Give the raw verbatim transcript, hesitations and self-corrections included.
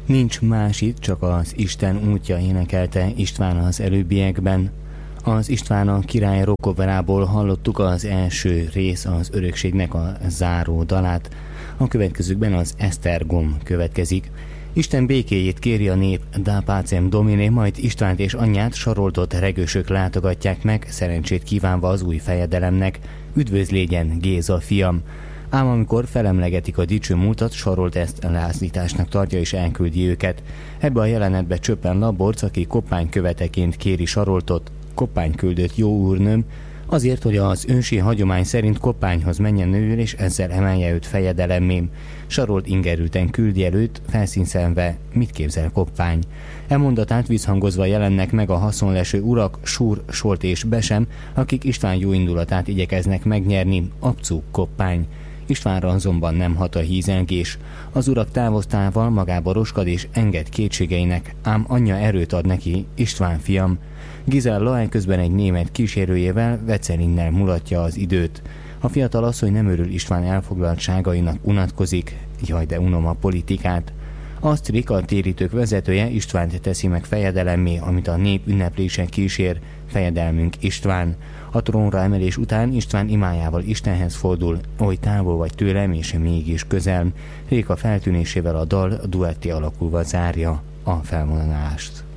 Nincs más itt, csak az Isten útja, énekelte István az előbbiekben. Az István a király rockoperából hallottuk az első rész, az örökségnek a záró dalát. A következőkben az Esztergom következik. Isten békéjét kéri a nép, da pacem domine, majd Istvánt és anyját saroltott regősök látogatják meg, szerencsét kívánva az új fejedelemnek. Üdvözl légyen, Géza fiam! Ám amikor felemlegetik a dicső múltat, Sarolt ezt lázításnak tartja és elküldi őket. Ebbe a jelenetbe csöppen Laborc, aki koppány követeként kéri Saroltot. Koppány küldött jó úrnőm, azért, hogy az ősi hagyomány szerint koppányhoz menjen nőül, és ezzel emelje őt fejedelemmé. Sarolt ingerülten küldi előtt, felszínszenve, mit képzel koppány. E mondatát visszhangozva jelennek meg a haszonleső urak, Súr, Solt és Besem, akik István jó indulatát igyekeznek megnyerni, abcú koppány. Istvánra azonban nem hat a hízelgés. Az urak távoztával magába roskad és enged kétségeinek, ám anyja erőt ad neki, István fiam. Gizella eközben egy német kísérőjével Vecelinnel mulatja az időt. A fiatal asszony nem örül István elfoglaltságainak, unatkozik, jaj, de unom a politikát. Asztrik, a térítők vezetője, Istvánt teszi meg fejedelemmé, amit a nép ünneplésen kísér, fejedelmünk István. A trónra emelés után István imájával Istenhez fordul, oly távol vagy tőlem, és mégis közel. Réka feltűnésével a dal duetti alakulva zárja a felvonulást.